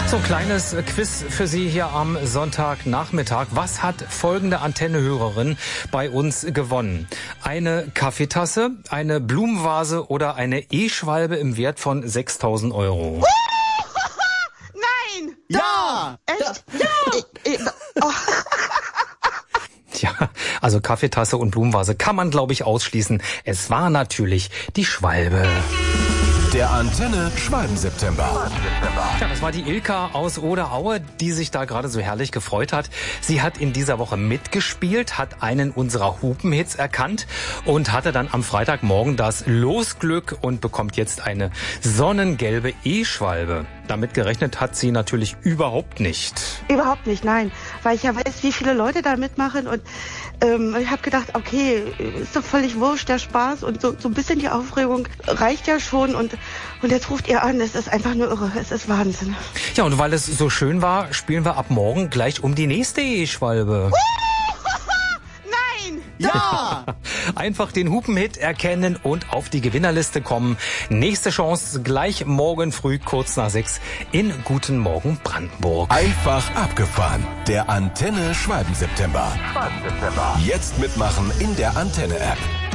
So ein kleines Quiz für Sie hier am Sonntagnachmittag. Was hat folgende Antennehörerin bei uns gewonnen? Eine Kaffeetasse, eine Blumenvase oder eine E-Schwalbe im Wert von 6.000 Euro? Nein! Ja! Echt? Ja! Tja, also Kaffeetasse und Blumenvase kann man, glaube ich, ausschließen. Es war natürlich die Schwalbe. Der Antenne Schwalben-September. Ja, das war die Ilka aus Oderaue, die sich da gerade so herrlich gefreut hat. Sie hat in dieser Woche mitgespielt, hat einen unserer Hupenhits erkannt und hatte dann am Freitagmorgen das Losglück und bekommt jetzt eine sonnengelbe E-Schwalbe. Damit gerechnet hat sie natürlich überhaupt nicht. Überhaupt nicht, nein. Weil ich ja weiß, wie viele Leute da mitmachen und ich habe gedacht, okay, ist doch völlig wurscht, der Spaß und so ein bisschen die Aufregung reicht ja schon und jetzt ruft ihr an, es ist einfach nur irre, es ist Wahnsinn. Ja, und weil es so schön war, spielen wir ab morgen gleich um die nächste E-Schwalbe. Nein! Ja! Einfach den Hupenhit erkennen und auf die Gewinnerliste kommen. Nächste Chance gleich morgen früh kurz nach 6 in Guten Morgen Brandenburg. Einfach abgefahren. Der Antenne Schwalben-September. Jetzt mitmachen in der Antenne-App.